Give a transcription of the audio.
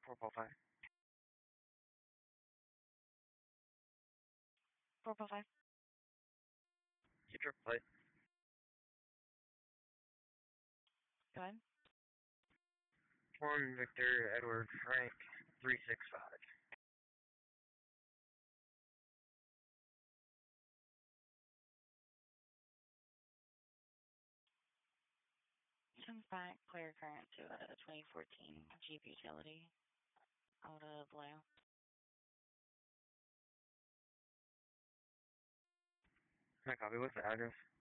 455. 455. Keep your plate. Go ahead. 1 Victor Edward Frank 365. Comes back, clear current to a 2014 Jeep Utility out of Vallejo. Can I copy? What's the address?